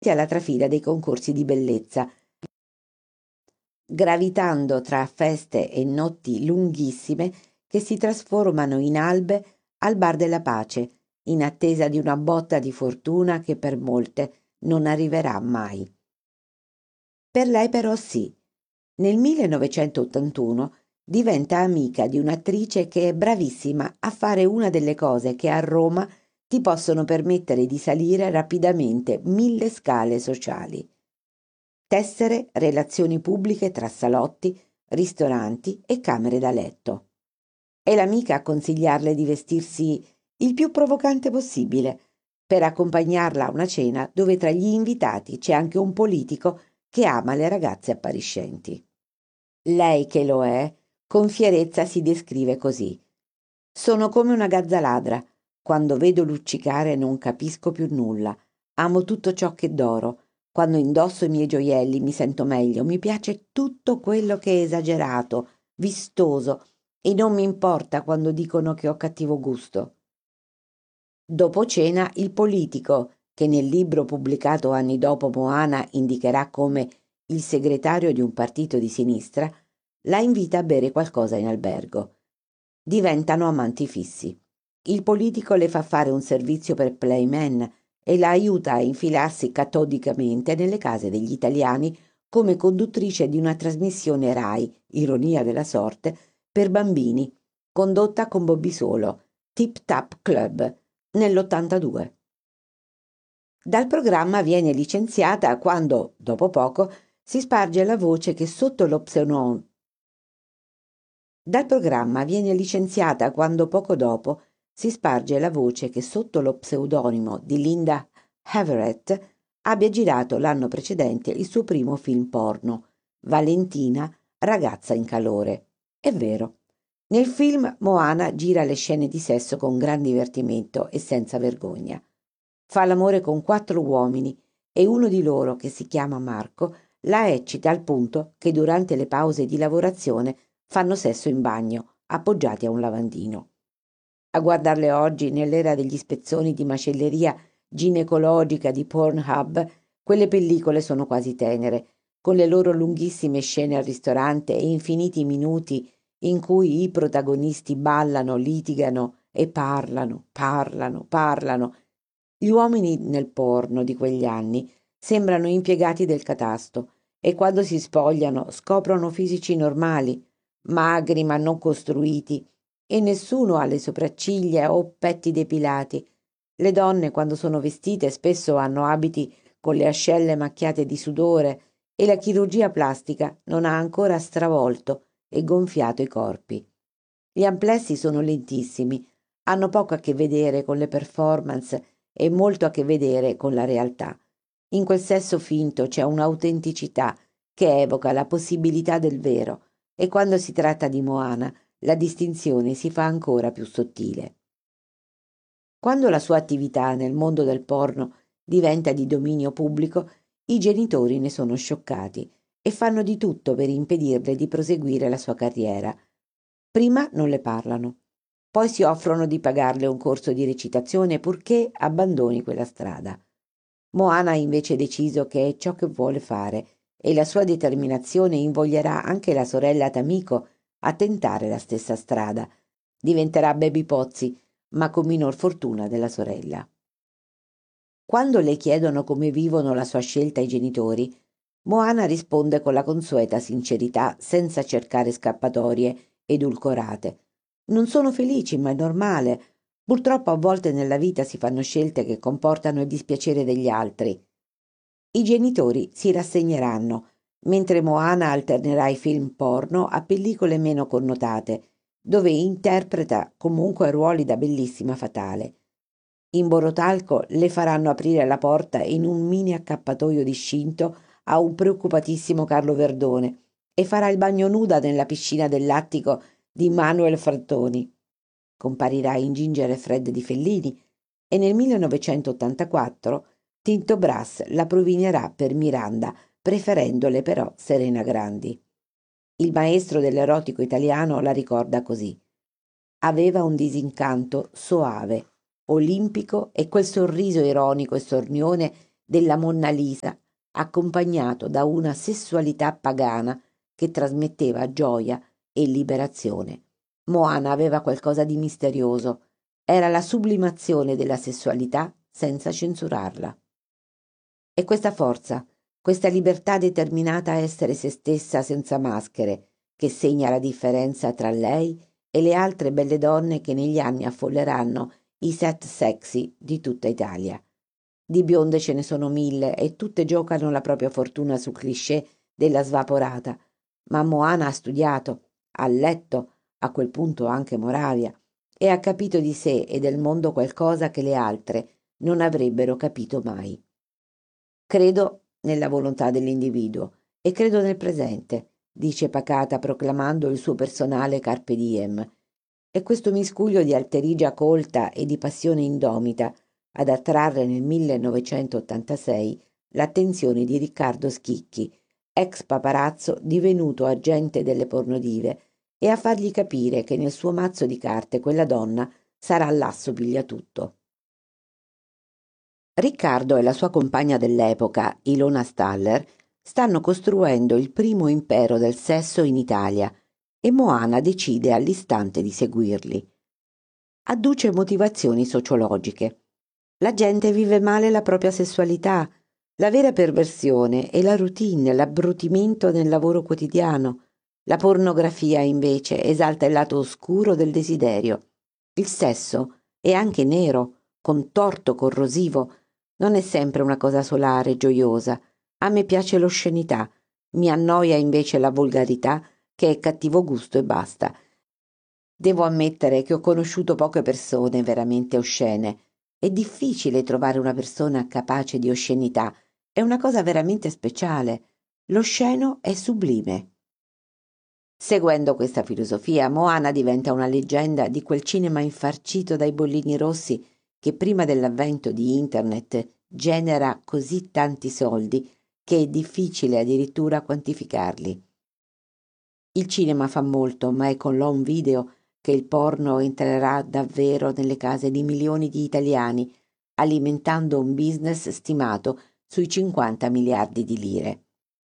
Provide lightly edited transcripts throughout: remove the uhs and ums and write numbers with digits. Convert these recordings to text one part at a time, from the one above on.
alla trafila dei concorsi di bellezza, gravitando tra feste e notti lunghissime che si trasformano in albe al bar della pace, in attesa di una botta di fortuna che per molte non arriverà mai. Per lei però sì. Nel 1981 diventa amica di un'attrice che è bravissima a fare una delle cose che a Roma ti possono permettere di salire rapidamente 1000 scale sociali. Tessere relazioni pubbliche tra salotti, ristoranti e camere da letto. È l'amica a consigliarle di vestirsi il più provocante possibile per accompagnarla a una cena dove tra gli invitati c'è anche un politico che ama le ragazze appariscenti. Lei che lo è, con fierezza si descrive così: sono come una gazza ladra, quando vedo luccicare non capisco più nulla, amo tutto ciò che d'oro, quando indosso i miei gioielli mi sento meglio, mi piace tutto quello che è esagerato, vistoso, e non mi importa quando dicono che ho cattivo gusto. Dopo cena il politico, che nel libro pubblicato anni dopo Moana indicherà come il segretario di un partito di sinistra, la invita a bere qualcosa in albergo. Diventano amanti fissi. Il politico le fa fare un servizio per Playmen e la aiuta a infilarsi catodicamente nelle case degli italiani come conduttrice di una trasmissione Rai, ironia della sorte, per bambini, condotta con Bobby Solo, Tip Tap Club, nell'82. Dal programma viene licenziata quando, dopo poco, si sparge la voce che sotto lo pseudonimo Dal programma viene licenziata quando poco dopo si sparge la voce che sotto lo pseudonimo di Linda Everett abbia girato l'anno precedente il suo primo film porno, Valentina, ragazza in calore. È vero. Nel film Moana gira le scene di sesso con gran divertimento e senza vergogna. Fa l'amore con 4 uomini e uno di loro, che si chiama Marco, la eccita al punto che durante le pause di lavorazione fanno sesso in bagno, appoggiati a un lavandino. A guardarle oggi, nell'era degli spezzoni di macelleria ginecologica di Pornhub, quelle pellicole sono quasi tenere, con le loro lunghissime scene al ristorante e infiniti minuti in cui i protagonisti ballano, litigano e parlano. Gli uomini nel porno di quegli anni sembrano impiegati del catasto e quando si spogliano scoprono fisici normali, magri ma non costruiti, e nessuno ha le sopracciglia o petti depilati. Le donne, quando sono vestite, spesso hanno abiti con le ascelle macchiate di sudore e la chirurgia plastica non ha ancora stravolto e gonfiato i corpi. Gli amplessi sono lentissimi, hanno poco a che vedere con le performance e molto a che vedere con la realtà. In quel sesso finto c'è un'autenticità che evoca la possibilità del vero, e quando si tratta di Moana la distinzione si fa ancora più sottile. Quando la sua attività nel mondo del porno diventa di dominio pubblico, i genitori ne sono scioccati e fanno di tutto per impedirle di proseguire la sua carriera. Prima non le parlano, poi si offrono di pagarle un corso di recitazione purché abbandoni quella strada. Moana ha invece deciso che è ciò che vuole fare e la sua determinazione invoglierà anche la sorella Tamiko a tentare la stessa strada. Diventerà Baby Pozzi, ma con minor fortuna della sorella. Quando le chiedono come vivono la sua scelta i genitori, Moana risponde con la consueta sincerità, senza cercare scappatorie edulcorate. Non sono felici, ma è normale. Purtroppo a volte nella vita si fanno scelte che comportano il dispiacere degli altri. I genitori si rassegneranno, mentre Moana alternerà i film porno a pellicole meno connotate, dove interpreta comunque ruoli da bellissima fatale. In Borotalco le faranno aprire la porta in un mini accappatoio discinto a un preoccupatissimo Carlo Verdone e farà il bagno nuda nella piscina dell'attico di Manuel Frattoni. Comparirà in Ginger e Fred di Fellini e nel 1984 Tinto Brass la provinerà per Miranda, preferendole però Serena Grandi. Il maestro dell'erotico italiano la ricorda così: aveva un disincanto soave, olimpico, e quel sorriso ironico e sornione della Monna Lisa, accompagnato da una sessualità pagana che trasmetteva gioia e liberazione. Moana aveva qualcosa di misterioso. Era la sublimazione della sessualità senza censurarla. E questa forza, questa libertà determinata a essere se stessa senza maschere, che segna la differenza tra lei e le altre belle donne che negli anni affolleranno i set sexy di tutta Italia. Di bionde ce ne sono 1000 e tutte giocano la propria fortuna su cliché della svaporata, ma Moana ha studiato, ha letto, a quel punto anche Moravia, e ha capito di sé e del mondo qualcosa che le altre non avrebbero capito mai. Credo nella volontà dell'individuo e credo nel presente, dice pacata proclamando il suo personale carpe diem. E questo miscuglio di alterigia colta e di passione indomita ad attrarre nel 1986 l'attenzione di Riccardo Schicchi, ex paparazzo divenuto agente delle pornodive, e a fargli capire che nel suo mazzo di carte quella donna sarà l'asso pigliatutto. Riccardo e la sua compagna dell'epoca, Ilona Staller, stanno costruendo il primo impero del sesso in Italia e Moana decide all'istante di seguirli. Adduce motivazioni sociologiche. La gente vive male la propria sessualità, la vera perversione è la routine, l'abbrutimento nel lavoro quotidiano. La pornografia, invece, esalta il lato oscuro del desiderio. Il sesso è anche nero, contorto, corrosivo. Non è sempre una cosa solare, gioiosa. A me piace l'oscenità, mi annoia invece la volgarità, che è cattivo gusto e basta. Devo ammettere che ho conosciuto poche persone veramente oscene. È difficile trovare una persona capace di oscenità, è una cosa veramente speciale. L'osceno è sublime. Seguendo questa filosofia, Moana diventa una leggenda di quel cinema infarcito dai bollini rossi che prima dell'avvento di Internet genera così tanti soldi che è difficile addirittura quantificarli. Il cinema fa molto, ma è con l'home video che il porno entrerà davvero nelle case di milioni di italiani, alimentando un business stimato sui 50 miliardi di lire.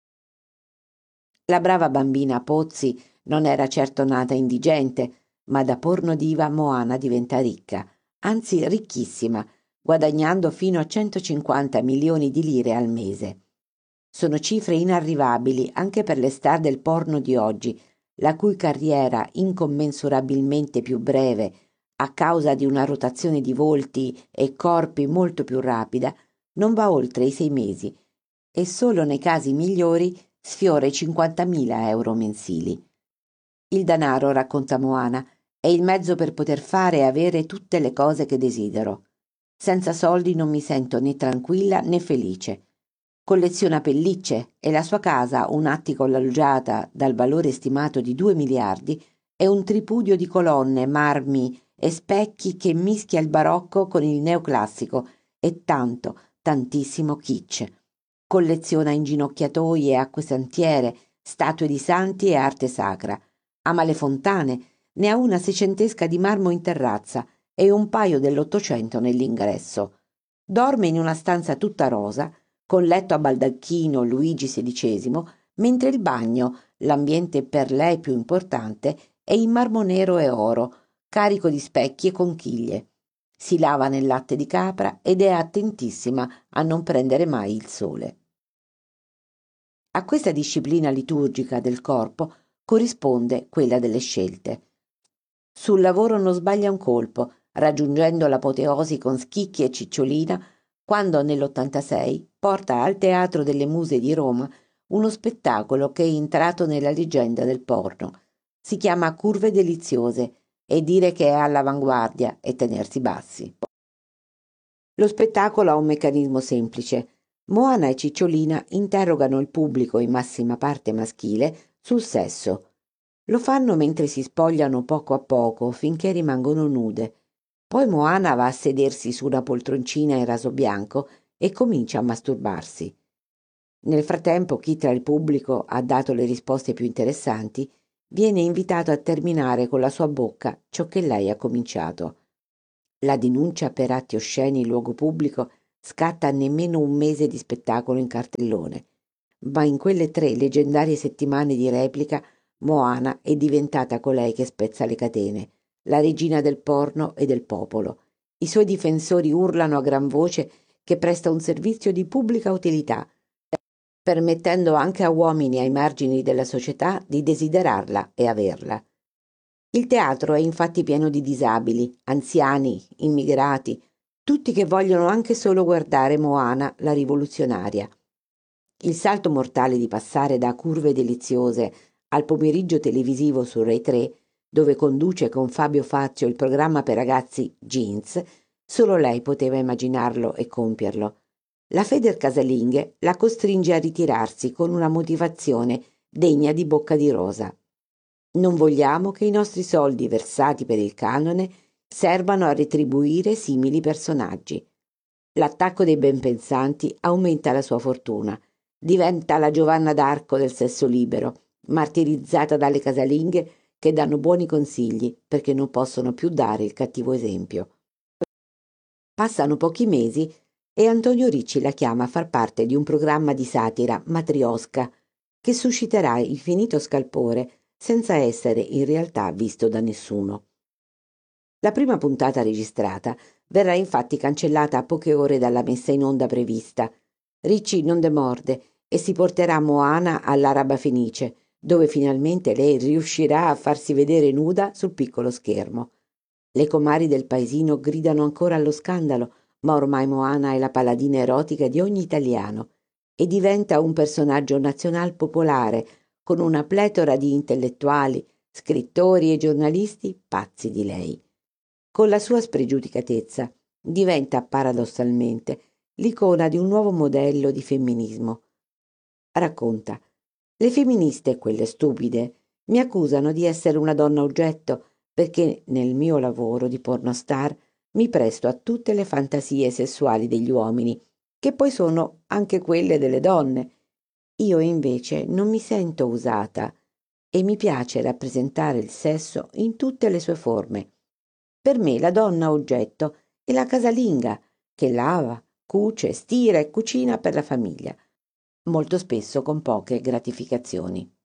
La brava bambina Pozzi non era certo nata indigente, ma da pornodiva Moana diventa ricca, anzi ricchissima, guadagnando fino a 150 milioni di lire al mese. Sono cifre inarrivabili anche per le star del porno di oggi, la cui carriera incommensurabilmente più breve, a causa di una rotazione di volti e corpi molto più rapida, non va oltre i 6 mesi e solo nei casi migliori sfiora i 50.000 euro mensili. Il denaro, racconta Moana, è il mezzo per poter fare e avere tutte le cose che desidero. Senza soldi non mi sento né tranquilla né felice. Colleziona pellicce e la sua casa, un attico loggiata dal valore stimato di 2 miliardi, è un tripudio di colonne, marmi e specchi che mischia il barocco con il neoclassico e tanto, tantissimo kitsch. Colleziona inginocchiatoi e acquesantiere, statue di santi e arte sacra. Ama le fontane, ne ha una seicentesca di marmo in terrazza e un paio dell'Ottocento nell'ingresso. Dorme in una stanza tutta rosa, con letto a baldacchino Luigi XVI, mentre il bagno, l'ambiente per lei più importante, è in marmo nero e oro, carico di specchi e conchiglie. Si lava nel latte di capra ed è attentissima a non prendere mai il sole. A questa disciplina liturgica del corpo corrisponde quella delle scelte. Sul lavoro non sbaglia un colpo, raggiungendo l'apoteosi con Schicchi e Cicciolina quando nell'86 porta al Teatro delle Muse di Roma uno spettacolo che è entrato nella leggenda del porno. Si chiama Curve deliziose e dire che è all'avanguardia e tenersi bassi. Lo spettacolo ha un meccanismo semplice. Moana e Cicciolina interrogano il pubblico, in massima parte maschile, sul sesso. Lo fanno mentre si spogliano poco a poco finché rimangono nude. Poi Moana va a sedersi su una poltroncina in raso bianco e comincia a masturbarsi. Nel frattempo, chi tra il pubblico ha dato le risposte più interessanti viene invitato a terminare con la sua bocca ciò che lei ha cominciato. La denuncia per atti osceni in luogo pubblico scatta nemmeno un mese di spettacolo in cartellone, ma in quelle 3 leggendarie settimane di replica Moana è diventata colei che spezza le catene, la regina del porno e del popolo. I suoi difensori urlano a gran voce che presta un servizio di pubblica utilità, permettendo anche a uomini ai margini della società di desiderarla e averla. Il teatro è infatti pieno di disabili, anziani, immigrati, tutti che vogliono anche solo guardare Moana la rivoluzionaria. Il salto mortale di passare da Curve deliziose al pomeriggio televisivo su Rai 3, dove conduce con Fabio Fazio il programma per ragazzi Jeans, solo lei poteva immaginarlo e compierlo. La Feder casalinghe la costringe a ritirarsi con una motivazione degna di Bocca di Rosa. Non vogliamo che i nostri soldi versati per il canone servano a retribuire simili personaggi. L'attacco dei benpensanti aumenta la sua fortuna. Diventa la Giovanna d'Arco del sesso libero, martirizzata dalle casalinghe che danno buoni consigli perché non possono più dare il cattivo esempio. Passano pochi mesi e Antonio Ricci la chiama a far parte di un programma di satira, Matrioska, che susciterà infinito scalpore senza essere in realtà visto da nessuno. La prima puntata registrata verrà infatti cancellata a poche ore dalla messa in onda prevista. Ricci non demorde e si porterà Moana all'Araba Fenice, dove finalmente lei riuscirà a farsi vedere nuda sul piccolo schermo. Le comari del paesino gridano ancora allo scandalo, ma ormai Moana è la paladina erotica di ogni italiano e diventa un personaggio nazional popolare, con una pletora di intellettuali, scrittori e giornalisti pazzi di lei. Con la sua spregiudicatezza diventa paradossalmente l'icona di un nuovo modello di femminismo. Racconta: le femministe, quelle stupide, mi accusano di essere una donna oggetto perché nel mio lavoro di pornostar mi presto a tutte le fantasie sessuali degli uomini, che poi sono anche quelle delle donne. Io invece non mi sento usata e mi piace rappresentare il sesso in tutte le sue forme. Per me la donna oggetto è la casalinga che lava, cuce, stira e cucina per la famiglia, molto spesso con poche gratificazioni.